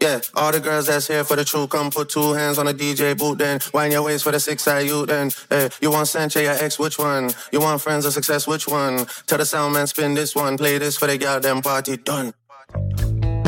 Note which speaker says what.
Speaker 1: Yeah, all the girls that's here for the truth, come put two hands on the DJ boot then. Wind your waist for the 6-side you then. Hey, you want Sanchez or X, which one? You want friends or success, which one? Tell the sound man spin this one, play this for the girl, them party done.